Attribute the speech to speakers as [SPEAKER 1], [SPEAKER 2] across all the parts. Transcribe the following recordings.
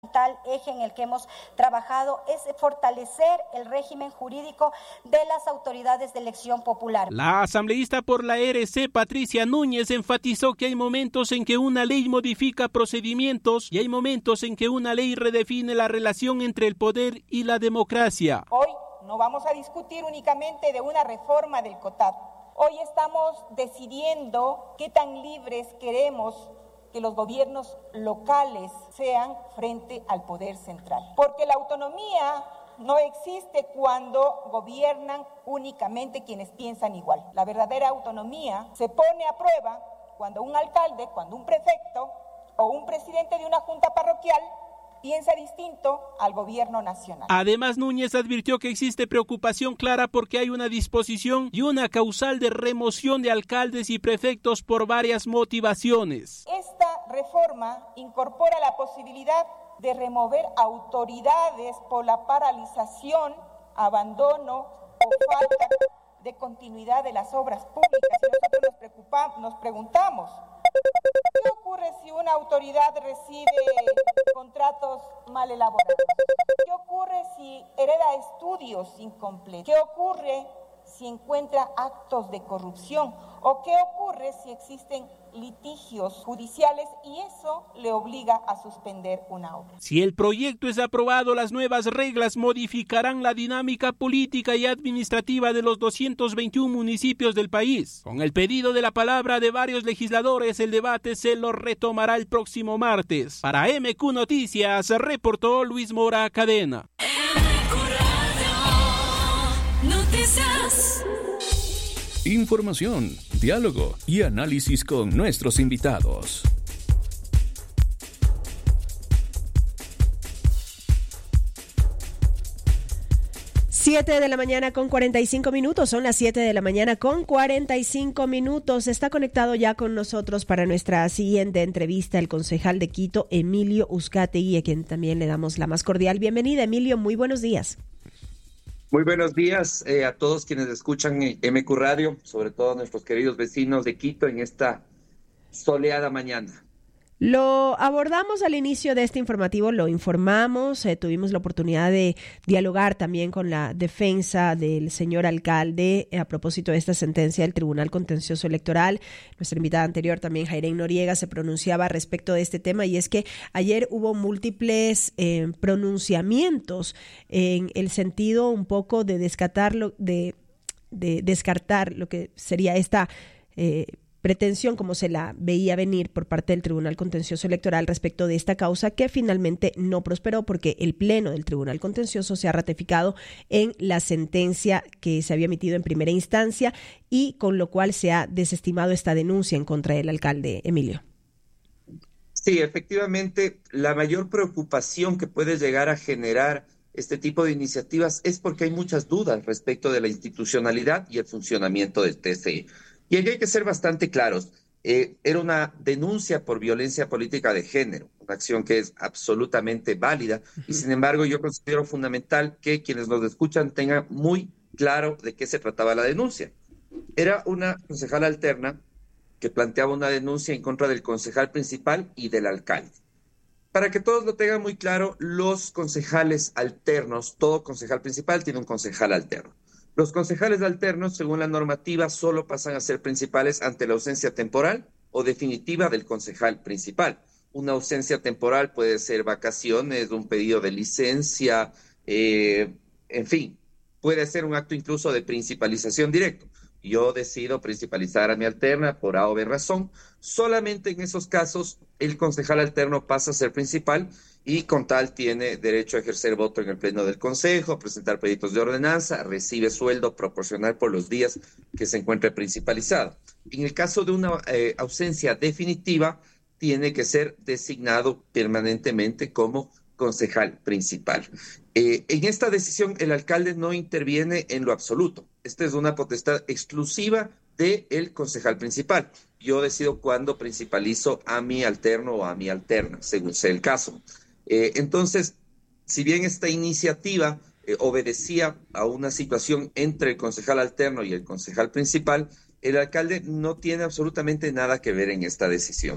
[SPEAKER 1] eje en el que hemos trabajado es fortalecer el régimen jurídico de las autoridades de elección popular.
[SPEAKER 2] La asambleísta por la RC, Patricia Núñez, enfatizó que hay momentos en que una ley modifica procedimientos y hay momentos en que una ley redefine la relación entre el poder y la democracia.
[SPEAKER 3] Hoy no vamos a discutir únicamente de una reforma del COTAD. Hoy estamos decidiendo qué tan libres queremos que los gobiernos locales sean frente al poder central. Porque la autonomía no existe cuando gobiernan únicamente quienes piensan igual. La verdadera autonomía se pone a prueba cuando un alcalde, cuando un prefecto o un presidente de una junta parroquial piensa distinto al gobierno nacional.
[SPEAKER 2] Además, Núñez advirtió que existe preocupación clara porque hay una disposición y una causal de remoción de alcaldes y prefectos por varias motivaciones.
[SPEAKER 3] Esta reforma incorpora la posibilidad de remover autoridades por la paralización, abandono o falta de continuidad de las obras públicas. Y nosotros nos preguntamos, ¿qué ocurre si una autoridad recibe contratos mal elaborados? ¿Qué ocurre si hereda estudios incompletos? ¿Qué ocurre si encuentra actos de corrupción? ¿O qué ocurre si existen litigios judiciales y eso le obliga a suspender una obra?
[SPEAKER 2] Si el proyecto es aprobado, las nuevas reglas modificarán la dinámica política y administrativa de los 221 municipios del país. Con el pedido de la palabra de varios legisladores, el debate se lo retomará el próximo martes. Para MQ Noticias, reportó Luis Mora Cadena.
[SPEAKER 4] Información, diálogo y análisis con nuestros invitados.
[SPEAKER 5] Siete de la mañana con 45 minutos, son las 7 de la mañana con 45 minutos. Está conectado ya con nosotros para nuestra siguiente entrevista el concejal de Quito, Emilio Uzcategui, a quien también le damos la más cordial bienvenida. Emilio, muy buenos días.
[SPEAKER 6] Muy buenos días a todos quienes escuchan MQ Radio, sobre todo a nuestros queridos vecinos de Quito en esta soleada mañana.
[SPEAKER 5] Lo abordamos al inicio de este informativo, lo informamos, tuvimos la oportunidad de dialogar también con la defensa del señor alcalde a propósito de esta sentencia del Tribunal Contencioso Electoral. Nuestra invitada anterior también, Jairén Noriega, se pronunciaba respecto de este tema y es que ayer hubo múltiples pronunciamientos en el sentido un poco de descartar lo que sería esta pretensión como se la veía venir por parte del Tribunal Contencioso Electoral respecto de esta causa que finalmente no prosperó porque el Pleno del Tribunal Contencioso se ha ratificado en la sentencia que se había emitido en primera instancia y con lo cual se ha desestimado esta denuncia en contra del alcalde. Emilio.
[SPEAKER 6] Sí, efectivamente, la mayor preocupación que puede llegar a generar este tipo de iniciativas es porque hay muchas dudas respecto de la institucionalidad y el funcionamiento del TCE. Y aquí hay que ser bastante claros. Era una denuncia por violencia política de género, una acción que es absolutamente válida y sin embargo yo considero fundamental que quienes nos escuchan tengan muy claro de qué se trataba la denuncia. Era una concejala alterna que planteaba una denuncia en contra del concejal principal y del alcalde. Para que todos lo tengan muy claro, los concejales alternos, todo concejal principal tiene un concejal alterno. Los concejales alternos, según la normativa, solo pasan a ser principales ante la ausencia temporal o definitiva del concejal principal. Una ausencia temporal puede ser vacaciones, un pedido de licencia, en fin, puede ser un acto incluso de principalización directo. Yo decido principalizar a mi alterna por A o B razón. Solamente en esos casos el concejal alterno pasa a ser principal y con tal tiene derecho a ejercer voto en el pleno del consejo, presentar pedidos de ordenanza, recibe sueldo proporcional por los días que se encuentre principalizado. En el caso de una ausencia definitiva, tiene que ser designado permanentemente como concejal principal. En esta decisión el alcalde no interviene en lo absoluto. Esta es una potestad exclusiva del concejal principal. Yo decido cuándo principalizo a mi alterno o a mi alterna, según sea el caso. Entonces, si bien esta iniciativa obedecía a una situación entre el concejal alterno y el concejal principal, el alcalde no tiene absolutamente nada que ver en esta decisión.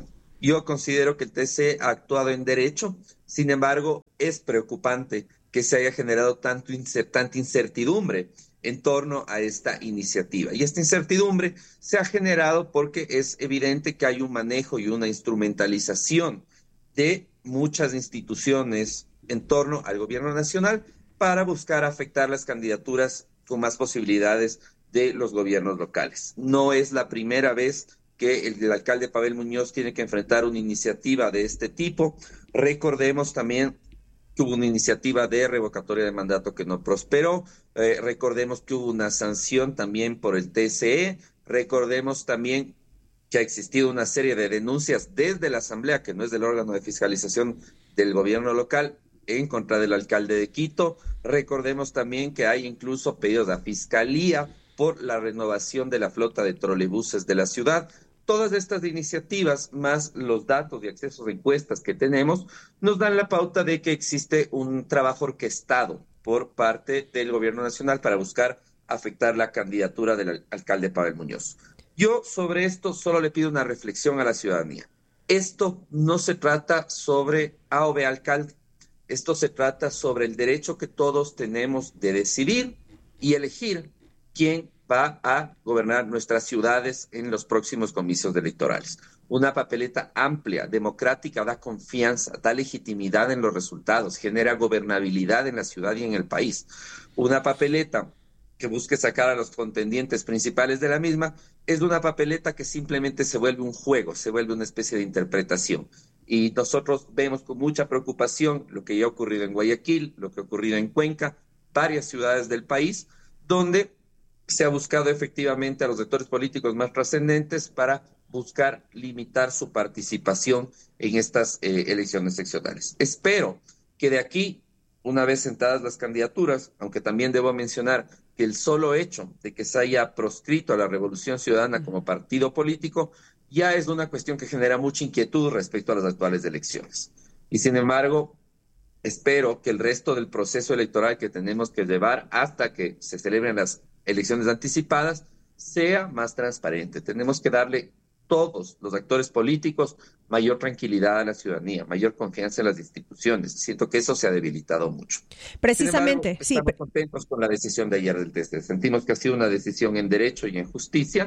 [SPEAKER 6] Yo considero que el TC ha actuado en derecho, sin embargo, es preocupante que se haya generado tanta incertidumbre en torno a esta iniciativa. Y esta incertidumbre se ha generado porque es evidente que hay un manejo y una instrumentalización de muchas instituciones en torno al gobierno nacional para buscar afectar las candidaturas con más posibilidades de los gobiernos locales. No es la primera vez que el alcalde Pavel Muñoz tiene que enfrentar una iniciativa de este tipo. Recordemos también que hubo una iniciativa de revocatoria de mandato que no prosperó. Recordemos que hubo una sanción también por el TCE. Recordemos también que ha existido una serie de denuncias desde la Asamblea, que no es del órgano de fiscalización del gobierno local, en contra del alcalde de Quito. Recordemos también que hay incluso pedidos a Fiscalía por la renovación de la flota de trolebuses de la ciudad. Todas estas iniciativas, más los datos de acceso a encuestas que tenemos, nos dan la pauta de que existe un trabajo orquestado por parte del gobierno nacional para buscar afectar la candidatura del alcalde Pavel Muñoz. Yo sobre esto solo le pido una reflexión a la ciudadanía. Esto no se trata sobre A o B alcalde. Esto se trata sobre el derecho que todos tenemos de decidir y elegir quién va a gobernar nuestras ciudades en los próximos comicios electorales. Una papeleta amplia, democrática, da confianza, da legitimidad en los resultados, genera gobernabilidad en la ciudad y en el país. Una papeleta que busque sacar a los contendientes principales de la misma es una papeleta que simplemente se vuelve un juego, se vuelve una especie de interpretación. Y nosotros vemos con mucha preocupación lo que ya ha ocurrido en Guayaquil, lo que ha ocurrido en Cuenca, varias ciudades del país, donde se ha buscado efectivamente a los sectores políticos más trascendentes para buscar limitar su participación en estas elecciones seccionales. Espero que de aquí, una vez sentadas las candidaturas, aunque también debo mencionar que el solo hecho de que se haya proscrito a la Revolución Ciudadana como partido político ya es una cuestión que genera mucha inquietud respecto a las actuales elecciones. Y sin embargo, espero que el resto del proceso electoral que tenemos que llevar hasta que se celebren las elecciones anticipadas sea más transparente. Tenemos que darle todos los actores políticos mayor tranquilidad a la ciudadanía, mayor confianza en las instituciones. Siento que eso se ha debilitado mucho.
[SPEAKER 5] Precisamente,
[SPEAKER 6] sin embargo, estamos contentos con la decisión de ayer del TC. Sentimos que ha sido una decisión en derecho y en justicia,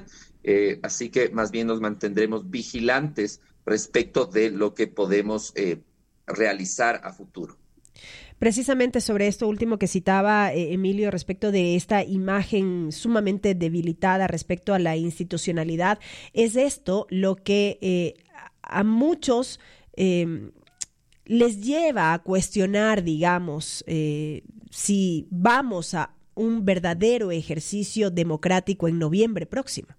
[SPEAKER 6] así que más bien nos mantendremos vigilantes respecto de lo que podemos realizar a futuro.
[SPEAKER 5] Precisamente sobre esto último que citaba Emilio respecto de esta imagen sumamente debilitada respecto a la institucionalidad, es esto lo que a muchos les lleva a cuestionar, digamos, si vamos a un verdadero ejercicio democrático en noviembre próximo.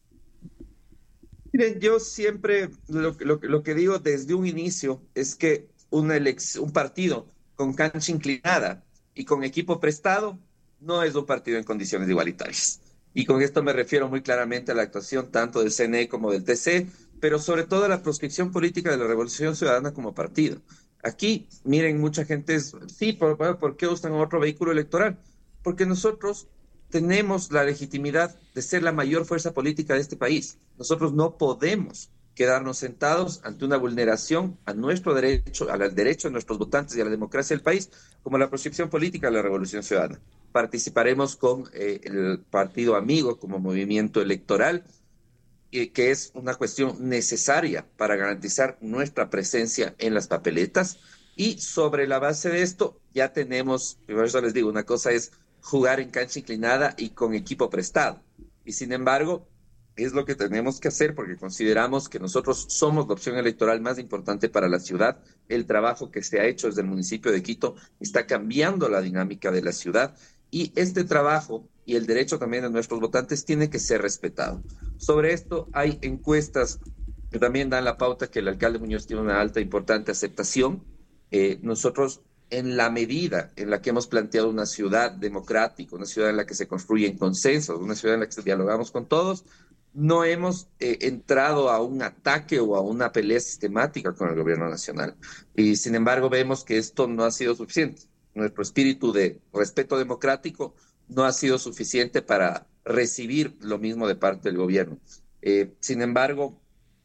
[SPEAKER 6] Miren, yo siempre lo que digo desde un inicio es que un partido con cancha inclinada y con equipo prestado no es un partido en condiciones igualitarias. Y con esto me refiero muy claramente a la actuación tanto del CNE como del TC, pero sobre todo a la proscripción política de la Revolución Ciudadana como partido. Aquí, miren, mucha gente sí, ¿por qué usan otro vehículo electoral? Porque nosotros tenemos la legitimidad de ser la mayor fuerza política de este país. Nosotros no podemos quedarnos sentados ante una vulneración a nuestro derecho, al derecho de nuestros votantes y a la democracia del país, como la proscripción política de la Revolución Ciudadana. Participaremos con el partido amigo como movimiento electoral, que es una cuestión necesaria para garantizar nuestra presencia en las papeletas. Y sobre la base de esto, ya tenemos, por eso les digo, una cosa es jugar en cancha inclinada y con equipo prestado. Y sin embargo, es lo que tenemos que hacer porque consideramos que nosotros somos la opción electoral más importante para la ciudad. El trabajo que se ha hecho desde el municipio de Quito está cambiando la dinámica de la ciudad y este trabajo y el derecho también de nuestros votantes tiene que ser respetado. Sobre esto hay encuestas que también dan la pauta que el alcalde Muñoz tiene una alta importante aceptación. Nosotros, en la medida en la que hemos planteado una ciudad democrática, una ciudad en la que se construyen consensos, una ciudad en la que dialogamos con todos, no hemos entrado a un ataque o a una pelea sistemática con el gobierno nacional. Y sin embargo vemos que esto no ha sido suficiente. Nuestro espíritu de respeto democrático no ha sido suficiente para recibir lo mismo de parte del gobierno. Sin embargo,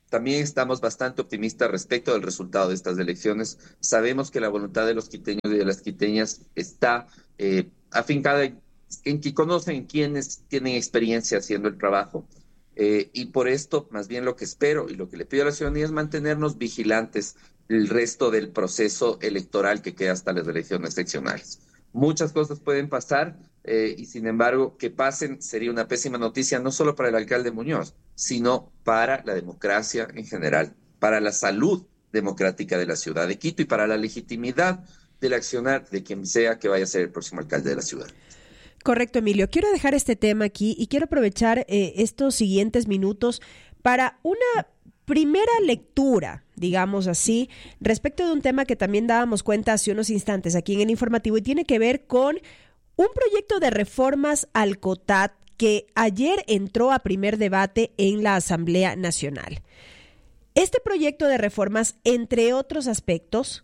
[SPEAKER 6] también estamos bastante optimistas respecto del resultado de estas elecciones. Sabemos que la voluntad de los quiteños y de las quiteñas está afincada en que conocen quienes tienen experiencia haciendo el trabajo. Y por esto, más bien lo que espero y lo que le pido a la ciudadanía es mantenernos vigilantes el resto del proceso electoral que queda hasta las elecciones seccionales. Muchas cosas pueden pasar y sin embargo que pasen sería una pésima noticia no solo para el alcalde Muñoz, sino para la democracia en general, para la salud democrática de la ciudad de Quito y para la legitimidad del accionar de quien sea que vaya a ser el próximo alcalde de la ciudad.
[SPEAKER 5] Correcto, Emilio. Quiero dejar este tema aquí y quiero aprovechar estos siguientes minutos para una primera lectura, digamos así, respecto de un tema que también dábamos cuenta hace unos instantes aquí en el informativo y tiene que ver con un proyecto de reformas al COTAD que ayer entró a primer debate en la Asamblea Nacional. Este proyecto de reformas, entre otros aspectos,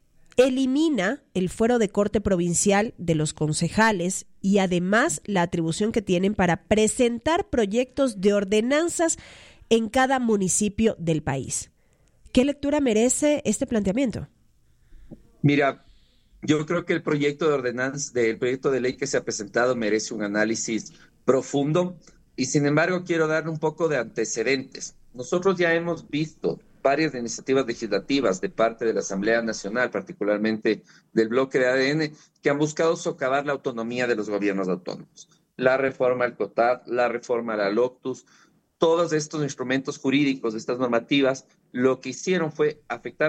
[SPEAKER 5] elimina el fuero de corte provincial de los concejales y además la atribución que tienen para presentar proyectos de ordenanzas en cada municipio del país. ¿Qué lectura merece este planteamiento?
[SPEAKER 6] Mira, yo creo que el proyecto de ordenanza, el proyecto de ley que se ha presentado merece un análisis profundo y sin embargo quiero dar un poco de antecedentes. Nosotros ya hemos visto varias iniciativas legislativas de parte de la Asamblea Nacional, particularmente del bloque de ADN, que han buscado socavar la autonomía de los gobiernos autónomos. La reforma al COTAD, la reforma a la LOCTUS, todos estos instrumentos jurídicos, estas normativas, lo que hicieron fue afectar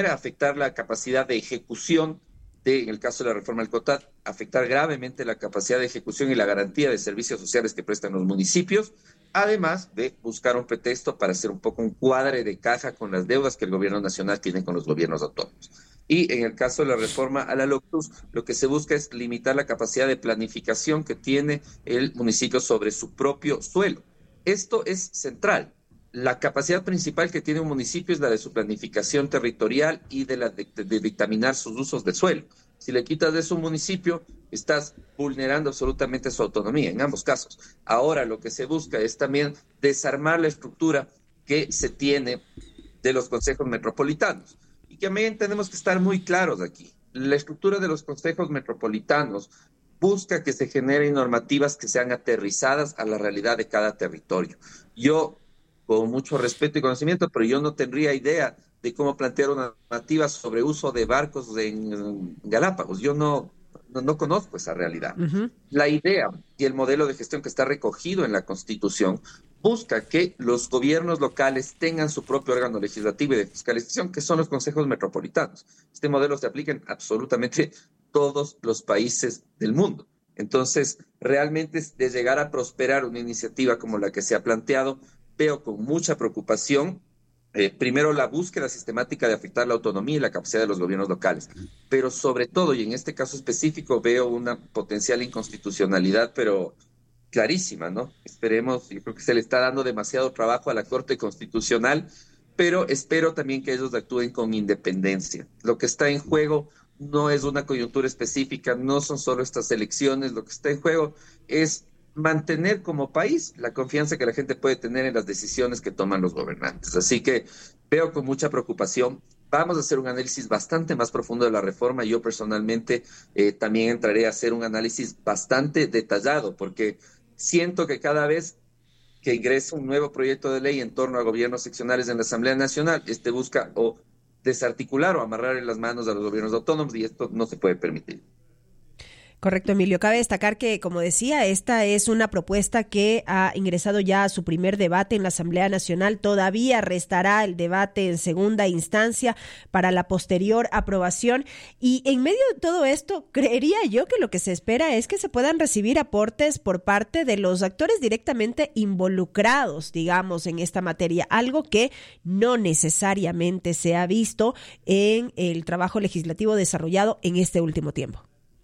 [SPEAKER 6] la capacidad de ejecución en el caso de la reforma al COTAD, afectar gravemente la capacidad de ejecución y la garantía de servicios sociales que prestan los municipios, además de buscar un pretexto para hacer un poco un cuadre de caja con las deudas que el gobierno nacional tiene con los gobiernos autónomos. Y en el caso de la reforma a la LOCTUS, lo que se busca es limitar la capacidad de planificación que tiene el municipio sobre su propio suelo. Esto es central. La capacidad principal que tiene un municipio es la de su planificación territorial y de dictaminar sus usos de suelo. Si le quitas de su municipio, estás vulnerando absolutamente su autonomía, en ambos casos. Ahora lo que se busca es también desarmar la estructura que se tiene de los consejos metropolitanos. Y que también tenemos que estar muy claros aquí. La estructura de los consejos metropolitanos busca que se generen normativas que sean aterrizadas a la realidad de cada territorio. Yo, con mucho respeto y conocimiento, pero yo no tendría idea de cómo plantear una normativa sobre uso de barcos en Galápagos. Yo no conozco esa realidad. Uh-huh. La idea y el modelo de gestión que está recogido en la Constitución busca que los gobiernos locales tengan su propio órgano legislativo y de fiscalización, que son los consejos metropolitanos. Este modelo se aplica en absolutamente todos los países del mundo. Entonces, realmente de llegar a prosperar una iniciativa como la que se ha planteado, veo con mucha preocupación, primero la búsqueda sistemática de afectar la autonomía y la capacidad de los gobiernos locales, pero sobre todo, y en este caso específico, veo una potencial inconstitucionalidad, pero clarísima, ¿no? Esperemos, yo creo que se le está dando demasiado trabajo a la Corte Constitucional, pero espero también que ellos actúen con independencia. Lo que está en juego no es una coyuntura específica, no son solo estas elecciones, lo que está en juego es mantener como país la confianza que la gente puede tener en las decisiones que toman los gobernantes. Así que veo con mucha preocupación. Vamos a hacer un análisis bastante más profundo de la reforma. Yo personalmente también entraré a hacer un análisis bastante detallado, porque siento que cada vez que ingresa un nuevo proyecto de ley en torno a gobiernos seccionales en la Asamblea Nacional, busca o desarticular o amarrar en las manos a los gobiernos autónomos, y esto no se puede permitir.
[SPEAKER 5] Correcto, Emilio. Cabe destacar que, como decía, esta es una propuesta que ha ingresado ya a su primer debate en la Asamblea Nacional. Todavía restará el debate en segunda instancia para la posterior aprobación. Y en medio de todo esto, creería yo que lo que se espera es que se puedan recibir aportes por parte de los actores directamente involucrados, digamos, en esta materia, algo que no necesariamente se ha visto en el trabajo legislativo desarrollado en este último tiempo.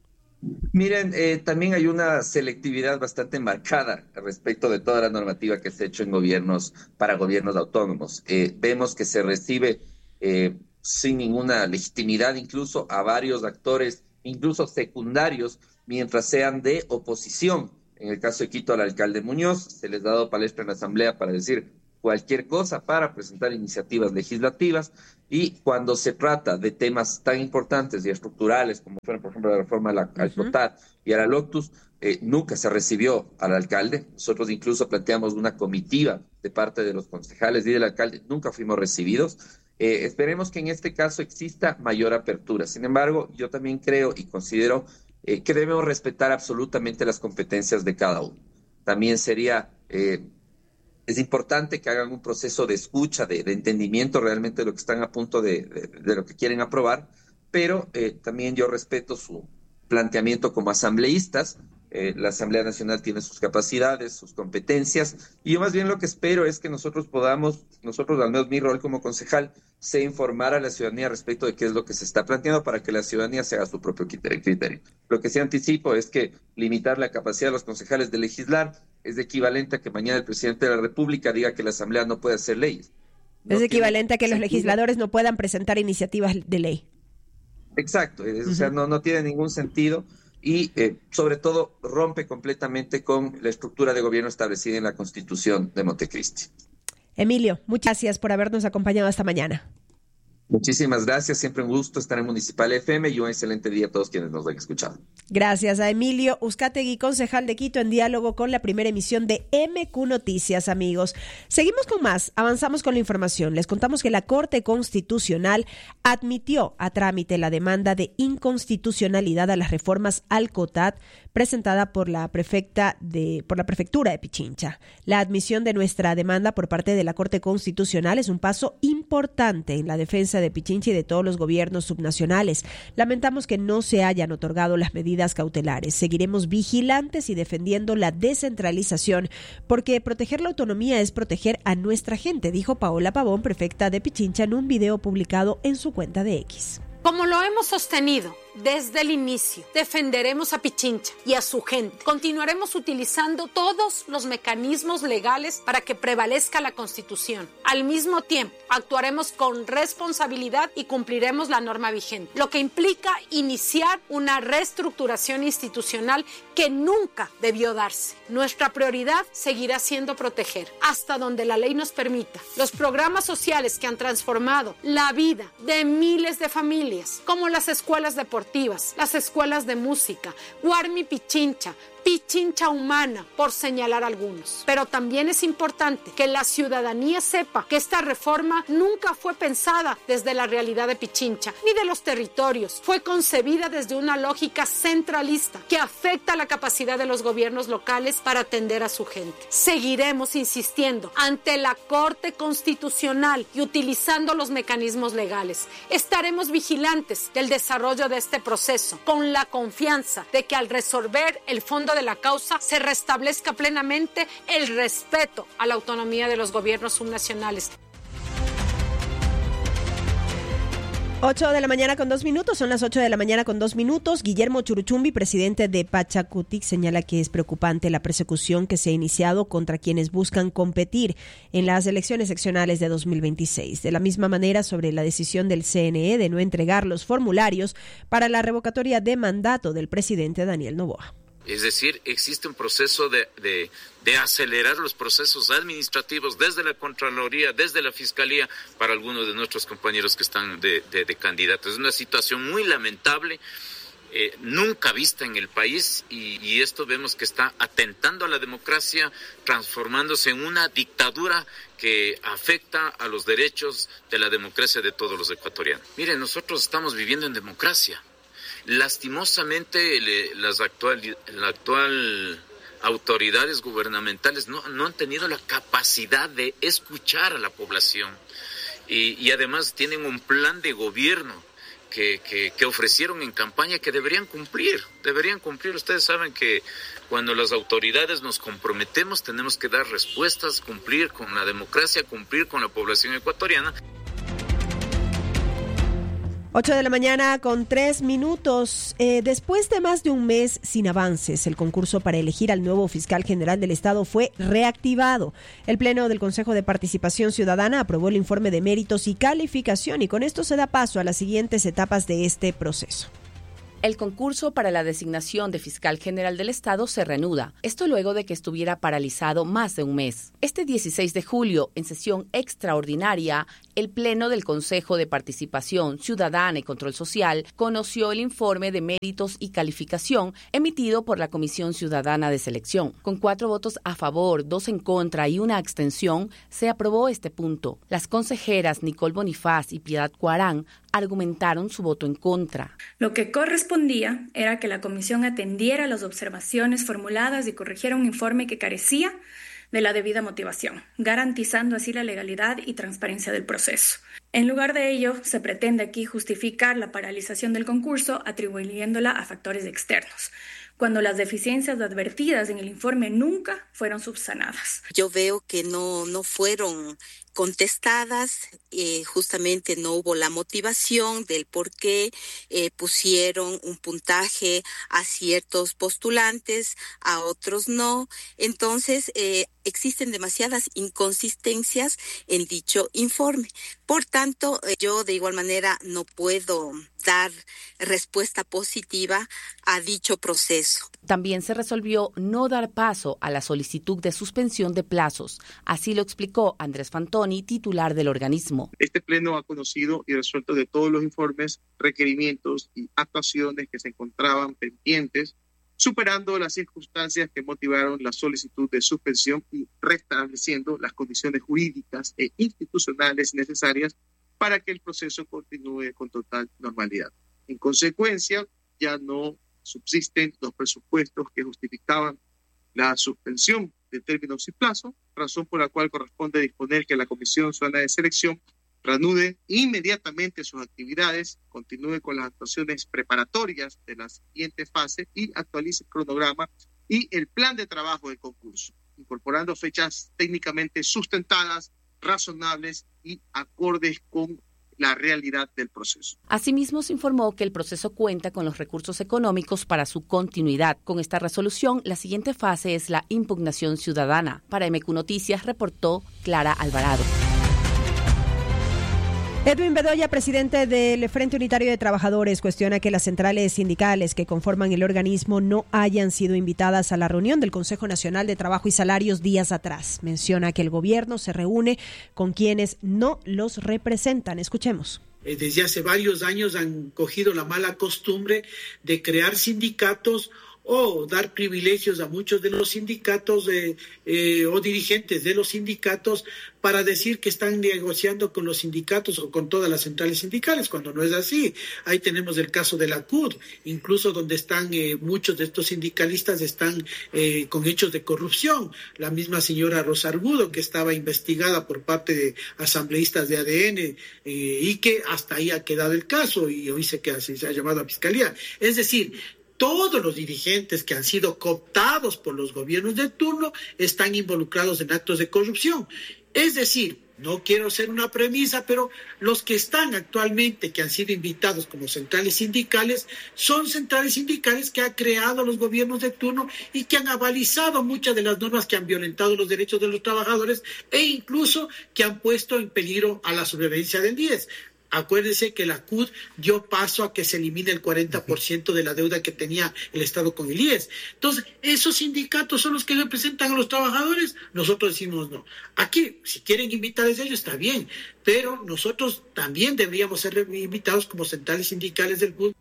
[SPEAKER 6] Miren, también hay una selectividad bastante marcada respecto de toda la normativa que se ha hecho en gobiernos para gobiernos autónomos. Vemos que se recibe sin ninguna legitimidad incluso a varios actores, incluso secundarios, mientras sean de oposición. En el caso de Quito, al alcalde Muñoz, se les ha dado palestra en la Asamblea para decir cualquier cosa para presentar iniciativas legislativas, y cuando se trata de temas tan importantes y estructurales como fueron, por ejemplo, la reforma al FLOTAD y a la LOCTUS, nunca se recibió al alcalde. Nosotros incluso planteamos una comitiva de parte de los concejales y del alcalde, nunca fuimos recibidos. Esperemos que en este caso exista mayor apertura. Sin embargo, yo también creo y considero que debemos respetar absolutamente las competencias de cada uno. También es importante que hagan un proceso de escucha, de entendimiento realmente de lo que están a punto de lo que quieren aprobar, pero también yo respeto su planteamiento como asambleístas. La Asamblea Nacional tiene sus capacidades, sus competencias, y yo más bien lo que espero es que nosotros, al menos mi rol como concejal, sea informar a la ciudadanía respecto de qué es lo que se está planteando para que la ciudadanía se haga su propio criterio. Lo que sí anticipo es que limitar la capacidad de los concejales de legislar es equivalente a que mañana el presidente de la República diga que la Asamblea no puede hacer leyes.
[SPEAKER 5] Es equivalente a que los legisladores no puedan presentar iniciativas de ley.
[SPEAKER 6] Exacto, o sea, no tiene ningún sentido. Y sobre todo rompe completamente con la estructura de gobierno establecida en la Constitución de Montecristi.
[SPEAKER 5] Emilio, muchas gracias por habernos acompañado esta mañana.
[SPEAKER 6] Muchísimas gracias, siempre un gusto estar en Municipal FM y un excelente día a todos quienes nos han escuchado.
[SPEAKER 5] Gracias a Emilio Uzcategui, concejal de Quito, en diálogo con la primera emisión de MQ Noticias, amigos. Seguimos con más, avanzamos con la información. Les contamos que la Corte Constitucional admitió a trámite la demanda de inconstitucionalidad a las reformas al COTAD presentada por la prefectura de Pichincha. La admisión de nuestra demanda por parte de la Corte Constitucional es un paso importante en la defensa de Pichincha y de todos los gobiernos subnacionales. Lamentamos que no se hayan otorgado las medidas cautelares. Seguiremos vigilantes y defendiendo la descentralización, porque proteger la autonomía es proteger a nuestra gente, dijo Paola Pavón, prefecta de Pichincha, en un video publicado en su cuenta de X.
[SPEAKER 7] Como lo hemos sostenido desde el inicio, defenderemos a Pichincha y a su gente. Continuaremos utilizando todos los mecanismos legales para que prevalezca la Constitución. Al mismo tiempo, actuaremos con responsabilidad y cumpliremos la norma vigente, lo que implica iniciar una reestructuración institucional que nunca debió darse. Nuestra prioridad seguirá siendo proteger, hasta donde la ley nos permita, los programas sociales que han transformado la vida de miles de familias, como las escuelas deportivas, las escuelas de música, Guarmi Pichincha, Pichincha Humana, por señalar algunos. Pero también es importante que la ciudadanía sepa que esta reforma nunca fue pensada desde la realidad de Pichincha ni de los territorios. Fue concebida desde una lógica centralista que afecta la capacidad de los gobiernos locales para atender a su gente. Seguiremos insistiendo ante la Corte Constitucional y utilizando los mecanismos legales. Estaremos vigilantes del desarrollo de este proceso, con la confianza de que al resolver el fondo de la causa se restablezca plenamente el respeto a la autonomía de los gobiernos subnacionales.
[SPEAKER 5] 8 de la mañana con 2 minutos, son las 8 de la mañana con 2 minutos. Guillermo Churuchumbi, presidente de Pachacutic, señala que es preocupante la persecución que se ha iniciado contra quienes buscan competir en las elecciones seccionales de 2026. De la misma manera, sobre la decisión del CNE de no entregar los formularios para la revocatoria de mandato del presidente Daniel Noboa.
[SPEAKER 8] Es decir, existe un proceso de acelerar los procesos administrativos desde la Contraloría, desde la Fiscalía, para algunos de nuestros compañeros que están de candidatos. Es una situación muy lamentable, nunca vista en el país, y esto vemos que está atentando a la democracia, transformándose en una dictadura que afecta a los derechos de la democracia de todos los ecuatorianos. Miren, nosotros estamos viviendo en democracia. Lastimosamente, las actual autoridades gubernamentales no han tenido la capacidad de escuchar a la población y además tienen un plan de gobierno que ofrecieron en campaña que deberían cumplir. Ustedes saben que cuando las autoridades nos comprometemos tenemos que dar respuestas, cumplir con la democracia, cumplir con la población ecuatoriana.
[SPEAKER 5] 8 de la mañana con 3 minutos. Después de más de un mes sin avances, el concurso para elegir al nuevo fiscal general del Estado fue reactivado. El Pleno del Consejo de Participación Ciudadana aprobó el informe de méritos y calificación, y con esto se da paso a las siguientes etapas de este proceso.
[SPEAKER 9] El concurso para la designación de fiscal general del Estado se reanuda, esto luego de que estuviera paralizado más de un mes. Este 16 de julio, en sesión extraordinaria, el Pleno del Consejo de Participación Ciudadana y Control Social conoció el informe de méritos y calificación emitido por la Comisión Ciudadana de Selección. Con 4 votos a favor, 2 en contra y una abstención, se aprobó este punto. Las consejeras Nicole Bonifaz y Piedad Cuarán argumentaron su voto en contra.
[SPEAKER 10] Lo que correspondía era que la comisión atendiera las observaciones formuladas y corrigiera un informe que carecía de la debida motivación, garantizando así la legalidad y transparencia del proceso. En lugar de ello, se pretende aquí justificar la paralización del concurso atribuyéndola a factores externos, cuando las deficiencias advertidas en el informe nunca fueron subsanadas.
[SPEAKER 11] Yo veo que no fueron contestadas, justamente no hubo la motivación del por qué pusieron un puntaje a ciertos postulantes, a otros no. Entonces, existen demasiadas inconsistencias en dicho informe. Por tanto, yo de igual manera no puedo dar respuesta positiva a dicho proceso.
[SPEAKER 9] También se resolvió no dar paso a la solicitud de suspensión de plazos. Así lo explicó Andrés Fantoni, titular del organismo.
[SPEAKER 12] Este pleno ha conocido y resuelto de todos los informes, requerimientos y actuaciones que se encontraban pendientes, superando las circunstancias que motivaron la solicitud de suspensión y restableciendo las condiciones jurídicas e institucionales necesarias para que el proceso continúe con total normalidad. En consecuencia, ya no subsisten los presupuestos que justificaban la suspensión de términos y plazo, razón por la cual corresponde disponer que la Comisión Ciudadana de Selección reanude inmediatamente sus actividades, continúe con las actuaciones preparatorias de la siguiente fase y actualice el cronograma y el plan de trabajo del concurso, incorporando fechas técnicamente sustentadas, razonables y acordes con la realidad del proceso.
[SPEAKER 9] Asimismo, se informó que el proceso cuenta con los recursos económicos para su continuidad. Con esta resolución, la siguiente fase es la impugnación ciudadana. Para MQ Noticias, reportó Clara Alvarado.
[SPEAKER 5] Edwin Bedoya, presidente del Frente Unitario de Trabajadores, cuestiona que las centrales sindicales que conforman el organismo no hayan sido invitadas a la reunión del Consejo Nacional de Trabajo y Salarios días atrás. Menciona que el gobierno se reúne con quienes no los representan. Escuchemos.
[SPEAKER 13] Desde hace varios años han cogido la mala costumbre de crear sindicatos o dar privilegios a muchos de los sindicatos o dirigentes de los sindicatos para decir que están negociando con los sindicatos o con todas las centrales sindicales, cuando no es así. Ahí tenemos el caso de la CUT, incluso donde están muchos de estos sindicalistas están con hechos de corrupción. La misma señora Rosa Argudo, que estaba investigada por parte de asambleístas de ADN y que hasta ahí ha quedado el caso y hoy se ha llamado a fiscalía. Es decir, todos los dirigentes que han sido cooptados por los gobiernos de turno están involucrados en actos de corrupción. Es decir, no quiero hacer una premisa, pero los que están actualmente, que han sido invitados como centrales sindicales, son centrales sindicales que han creado los gobiernos de turno y que han avalizado muchas de las normas que han violentado los derechos de los trabajadores e incluso que han puesto en peligro a la sobrevivencia del 10. Acuérdense que la CUT dio paso a que se elimine el 40% de la deuda que tenía el Estado con el IES. Entonces, esos sindicatos son los que representan a los trabajadores. Nosotros decimos no. Aquí, si quieren invitar a ellos, está bien, pero nosotros también deberíamos ser invitados como centrales sindicales del CUT.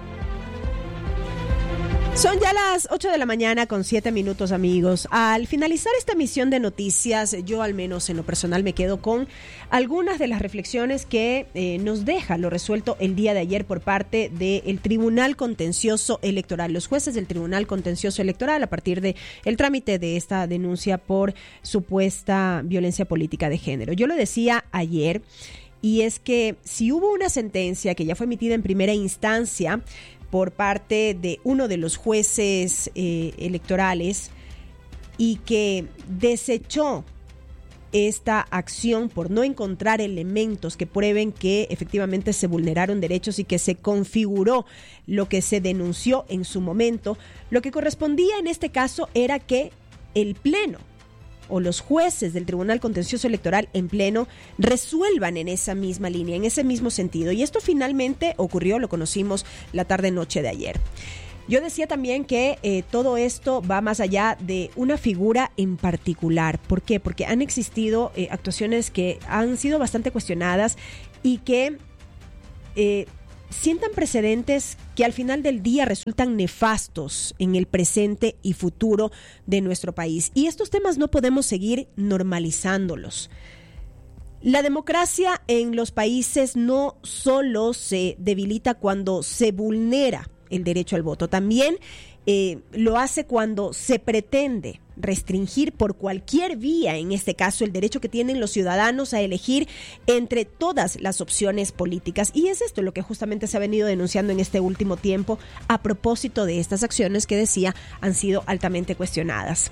[SPEAKER 5] Son ya las 8 de la mañana con 7 minutos, amigos. Al finalizar esta emisión de noticias, yo al menos en lo personal me quedo con algunas de las reflexiones que nos deja lo resuelto el día de ayer por parte del Tribunal Contencioso Electoral. Los jueces del Tribunal Contencioso Electoral, a partir de el trámite de esta denuncia por supuesta violencia política de género. Yo lo decía ayer, y es que si hubo una sentencia que ya fue emitida en primera instancia por parte de uno de los jueces electorales y que desechó esta acción por no encontrar elementos que prueben que efectivamente se vulneraron derechos y que se configuró lo que se denunció en su momento, lo que correspondía en este caso era que el Pleno o los jueces del Tribunal Contencioso Electoral en pleno resuelvan en esa misma línea, en ese mismo sentido. Y esto finalmente ocurrió, lo conocimos la tarde-noche de ayer. Yo decía también que todo esto va más allá de una figura en particular. ¿Por qué? Porque han existido actuaciones que han sido bastante cuestionadas y que sientan precedentes que al final del día resultan nefastos en el presente y futuro de nuestro país. Y estos temas no podemos seguir normalizándolos. La democracia en los países no solo se debilita cuando se vulnera el derecho al voto, también lo hace cuando se pretende restringir por cualquier vía, en este caso el derecho que tienen los ciudadanos a elegir entre todas las opciones políticas. Y es esto lo que justamente se ha venido denunciando en este último tiempo a propósito de estas acciones que decía han sido altamente cuestionadas.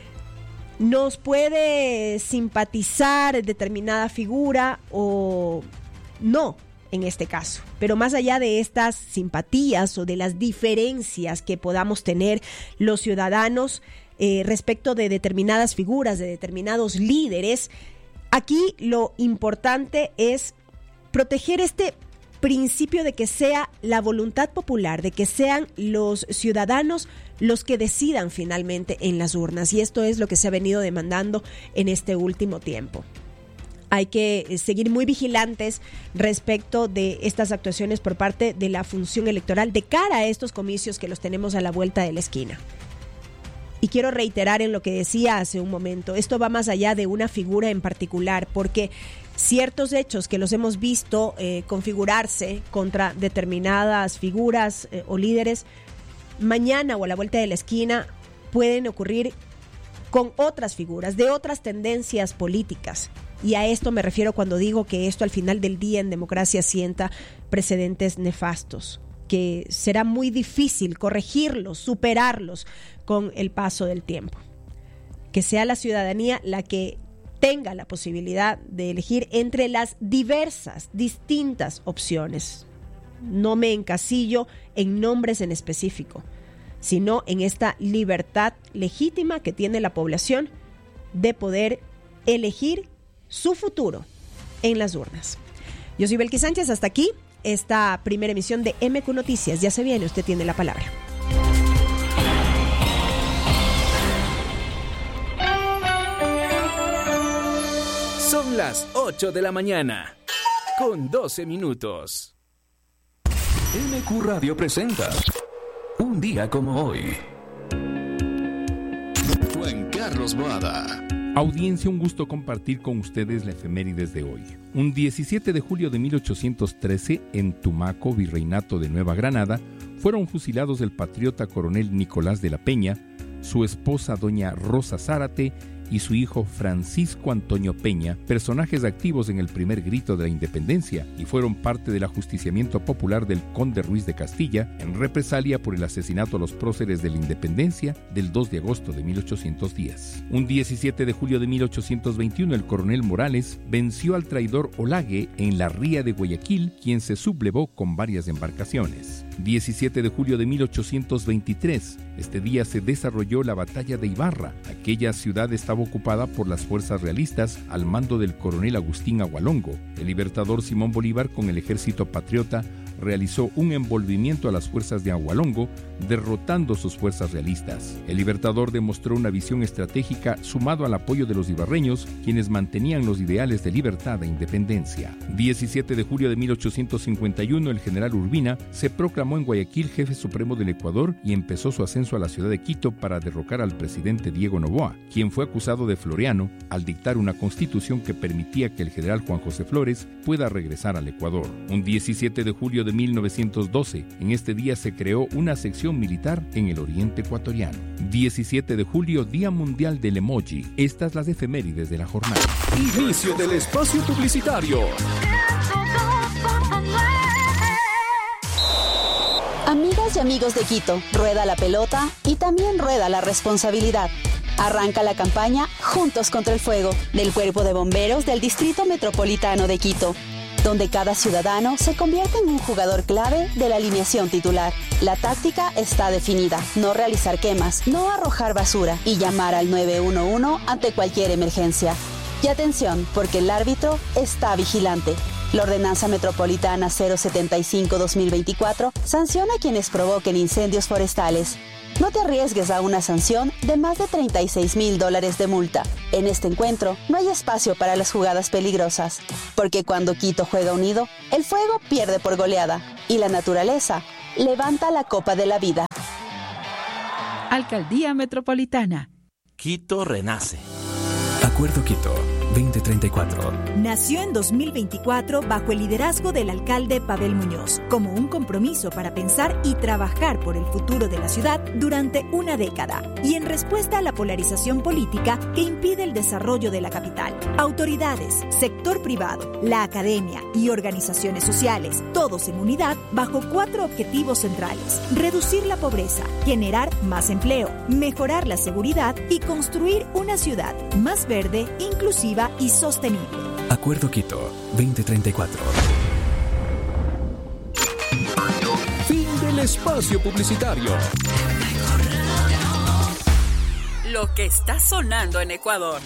[SPEAKER 5] Nos puede simpatizar determinada figura o no en este caso, pero más allá de estas simpatías o de las diferencias que podamos tener los ciudadanos respecto de determinadas figuras, de determinados líderes, aquí lo importante es proteger este principio de que sea la voluntad popular, de que sean los ciudadanos los que decidan finalmente en las urnas, y esto es lo que se ha venido demandando en este último tiempo. Hay que seguir muy vigilantes respecto de estas actuaciones por parte de la función electoral de cara a estos comicios que los tenemos a la vuelta de la esquina. Y quiero reiterar en lo que decía hace un momento, esto va más allá de una figura en particular, porque ciertos hechos que los hemos visto configurarse contra determinadas figuras o líderes, mañana o a la vuelta de la esquina pueden ocurrir con otras figuras, de otras tendencias políticas. Y a esto me refiero cuando digo que esto al final del día en democracia sienta precedentes nefastos, que será muy difícil corregirlos, superarlos con el paso del tiempo. Que sea la ciudadanía la que tenga la posibilidad de elegir entre las diversas, distintas opciones. No me encasillo en nombres en específico, sino en esta libertad legítima que tiene la población de poder elegir su futuro en las urnas. Yo soy Belkis Sánchez, hasta aquí esta primera emisión de MQ Noticias. Ya se viene, usted tiene la palabra.
[SPEAKER 4] Son las 8 de la mañana, con 12 minutos. MQ Radio presenta Un día como hoy. Juan Carlos Boada.
[SPEAKER 2] Audiencia, un gusto compartir con ustedes la efemérides de hoy. Un 17 de julio de 1813, en Tumaco, Virreinato de Nueva Granada, fueron fusilados el patriota coronel Nicolás de la Peña, su esposa doña Rosa Zárate y su hijo Francisco Antonio Peña, personajes activos en el primer grito de la independencia, y fueron parte del ajusticiamiento popular del conde Ruiz de Castilla en represalia por el asesinato a los próceres de la independencia del 2 de agosto de 1810. Un 17 de julio de 1821, el coronel Morales venció al traidor Olague en la ría de Guayaquil, quien se sublevó con varias embarcaciones. 17 de julio de 1823, este día se desarrolló la batalla de Ibarra. Aquella ciudad estaba ocupada por las fuerzas realistas al mando del coronel Agustín Agualongo. El libertador Simón Bolívar, con el ejército patriota, realizó un envolvimiento a las fuerzas de Agualongo, derrotando sus fuerzas realistas. El libertador demostró una visión estratégica sumado al apoyo de los ibarreños, quienes mantenían los ideales de libertad e independencia. 17 de julio de 1851, el general Urbina se proclamó en Guayaquil jefe supremo del Ecuador y empezó su ascenso a la ciudad de Quito para derrocar al presidente Diego Noboa, quien fue acusado de floreano al dictar una constitución que permitía que el general Juan José Flores pueda regresar al Ecuador. Un 17 de julio de 1912, en este día se creó una sección militar en el oriente ecuatoriano. 17 de julio, Día Mundial del Emoji. Estas las efemérides de la jornada.
[SPEAKER 4] Inicio del espacio publicitario.
[SPEAKER 14] Amigas y amigos de Quito, rueda la pelota y también rueda la responsabilidad. Arranca la campaña Juntos contra el Fuego del Cuerpo de Bomberos del Distrito Metropolitano de Quito. donde cada ciudadano se convierte en un jugador clave de la alineación titular. La táctica está definida: no realizar quemas, no arrojar basura y llamar al 911 ante cualquier emergencia. Y atención, porque el árbitro está vigilante. La Ordenanza Metropolitana 075-2024 sanciona a quienes provoquen incendios forestales. No te arriesgues a una sanción de más de $36,000 de multa. En este encuentro no hay espacio para las jugadas peligrosas, porque cuando Quito juega unido, el fuego pierde por goleada y la naturaleza levanta la copa de la vida.
[SPEAKER 15] Alcaldía Metropolitana.
[SPEAKER 4] Quito renace. Acuerdo Quito 2034.
[SPEAKER 16] Nació en 2024 bajo el liderazgo del alcalde Pavel Muñoz, como un compromiso para pensar y trabajar por el futuro de la ciudad durante una década, y en respuesta a la polarización política que impide el desarrollo de la capital. Autoridades, sector privado, la academia y organizaciones sociales, todos en unidad bajo 4 objetivos centrales: reducir la pobreza, generar más empleo, mejorar la seguridad y construir una ciudad más verde, inclusiva y sostenible.
[SPEAKER 4] Acuerdo Quito 2034. Fin del espacio publicitario.
[SPEAKER 15] Lo que está sonando en Ecuador.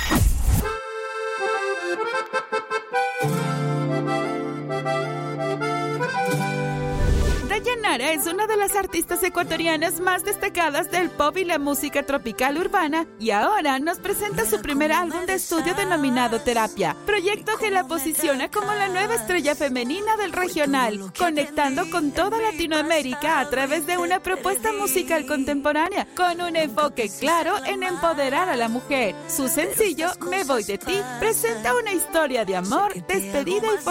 [SPEAKER 15] Dayanara es una de las artistas ecuatorianas más destacadas del pop y la música tropical urbana, y ahora nos presenta su primer álbum de estudio denominado Terapia, proyecto que la posiciona como la nueva estrella femenina del regional, conectando con toda Latinoamérica a través de una propuesta musical contemporánea, con un enfoque claro en empoderar a la mujer. Su sencillo, Me Voy de Ti, presenta una historia de amor, despedida y